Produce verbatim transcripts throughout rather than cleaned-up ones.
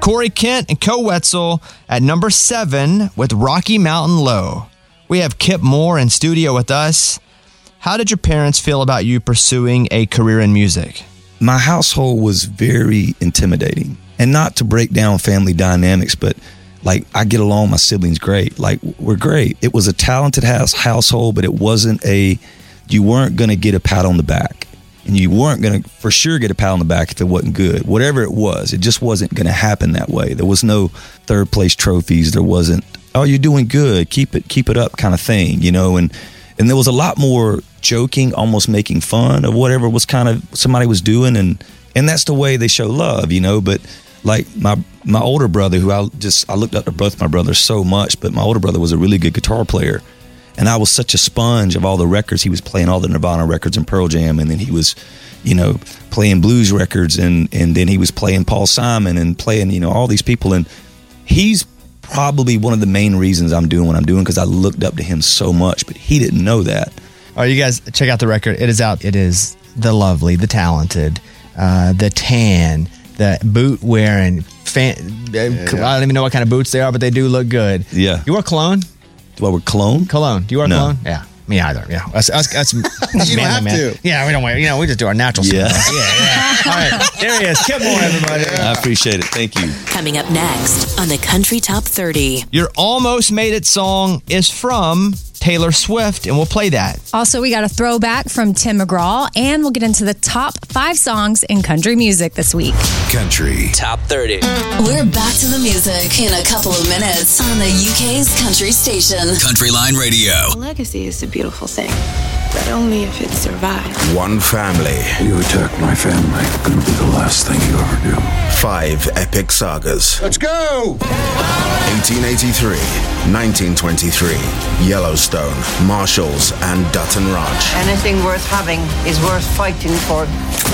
Corey Kent and Co Wetzel at number seven with Rocky Mountain Low. We have Kip Moore in studio with us. How did your parents feel about you pursuing a career in music? My household was very intimidating. And not to break down family dynamics, but like I get along with my siblings great. Like we're great. It was a talented house household, but it wasn't a, you weren't going to get a pat on the back. And you weren't going to for sure get a pat on the back if it wasn't good. Whatever it was, it just wasn't going to happen that way. There was no third place trophies. There wasn't, oh, you're doing good. Keep it, keep it up kind of thing, you know? And, and there was a lot more joking, almost making fun of whatever was kind of somebody was doing. And, and that's the way they show love, you know? But like my, my older brother, who I just, I looked up to both my brothers so much, but my older brother was a really good guitar player. And I was such a sponge of all the records. He was playing all the Nirvana records and Pearl Jam. And then he was, you know, playing blues records. And, and then he was playing Paul Simon and playing, you know, all these people. And he's probably one of the main reasons I'm doing what I'm doing, because I looked up to him so much, but he didn't know that. All right, you guys, check out the record. It is out. It is the lovely, the talented, uh, the tan, the boot-wearing, fan, yeah, yeah. I don't even know what kind of boots they are, but they do look good. Yeah. You wear cologne? Do I wear cologne? Cologne. Do you wear no. cologne? Yeah. Me either. Yeah. Us, us, us, you don't have man. to. Yeah, we don't wear, you know, we just do our natural yeah. stuff. Yeah, yeah. All right. There he is. Kip Moore, everybody. I appreciate it. Thank you. Coming up next on the Country Top thirty. Your Almost Made It song is from Taylor Swift, and we'll play that. Also, we got a throwback from Tim McGraw, and we'll get into the top five songs in country music this week. Country Top thirty. We're back to the music in a couple of minutes on the U K's country station. Country Line Radio. Legacy is a beautiful thing, but only if it survives. One family. You attack my family, gonna be the last thing you ever do. Five epic sagas. Let's go! eighteen eighty-three, nineteen twenty-three, Yellowstone, Marshalls, and Dutton Ranch. Anything worth having is worth fighting for.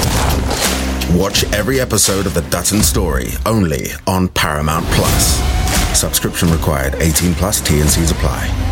Watch every episode of The Dutton Story only on Paramount Plus. Subscription required. eighteen plus. T and C's apply.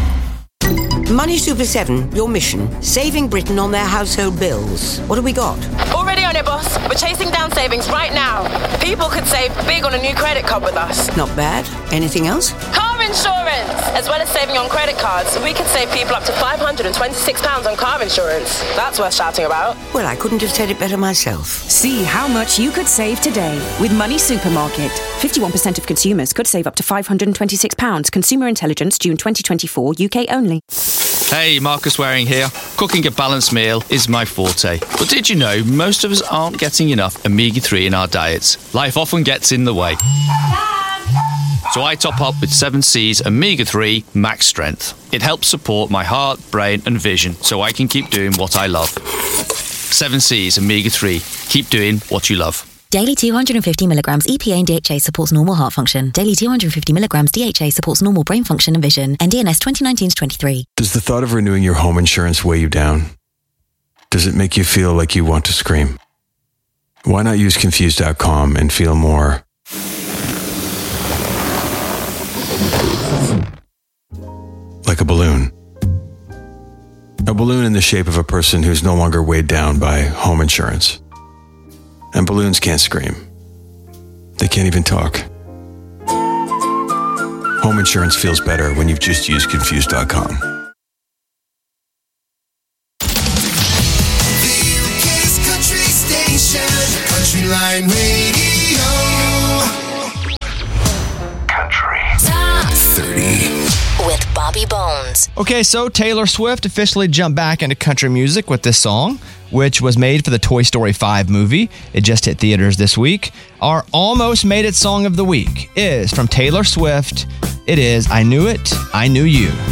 Money Super seven, your mission, saving Britain on their household bills. What have we got? Already on it, boss. We're chasing down savings right now. People could save big on a new credit card with us. Not bad. Anything else? Car insurance! As well as saving on credit cards, we could save people up to five hundred twenty-six pounds on car insurance. That's worth shouting about. Well, I couldn't have said it better myself. See how much you could save today with Money Supermarket. fifty-one percent of consumers could save up to five hundred twenty-six pounds. Consumer Intelligence, June twenty twenty-four, U K only. Hey, Marcus Waring here. Cooking a balanced meal is my forte. But did you know most of us aren't getting enough omega three in our diets? Life often gets in the way. So I top up with seven C's Omega three Max Strength. It helps support my heart, brain and vision so I can keep doing what I love. seven C's Omega three. Keep doing what you love. Daily two hundred fifty milligrams E P A and D H A supports normal heart function. Daily two hundred fifty milligrams D H A supports normal brain function and vision. N D N S twenty nineteen to twenty-three. Does the thought of renewing your home insurance weigh you down? Does it make you feel like you want to scream? Why not use Confused dot com and feel more like a balloon? A balloon in the shape of a person who's no longer weighed down by home insurance. And balloons can't scream. They can't even talk. Home insurance feels better when you've just used Confused dot com. The U K's country station, Country Line Radio. Country Top thirty. With Bobby Bones. Okay, so Taylor Swift officially jumped back into country music with this song, which was made for the Toy Story five movie. It just hit theaters this week. Our Almost Made It song of the week is from Taylor Swift. It is I Knew It, I Knew You.